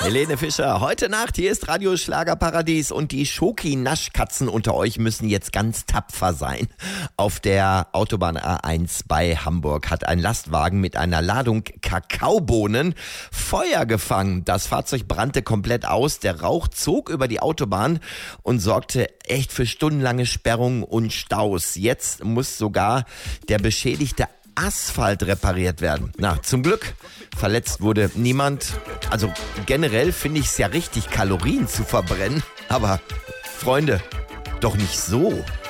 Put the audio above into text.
Helene Fischer, heute Nacht, hier ist Radio Schlagerparadies und die Schoki-Naschkatzen unter euch müssen jetzt ganz tapfer sein. Auf der Autobahn A1 bei Hamburg hat ein Lastwagen mit einer Ladung Kakaobohnen Feuer gefangen. Das Fahrzeug brannte komplett aus, der Rauch zog über die Autobahn und sorgte echt für stundenlange Sperrungen und Staus. Jetzt muss sogar der beschädigte Asphalt repariert werden. Na, zum Glück verletzt wurde niemand. Also generell finde ich es ja richtig, Kalorien zu verbrennen. Aber Freunde, doch nicht so.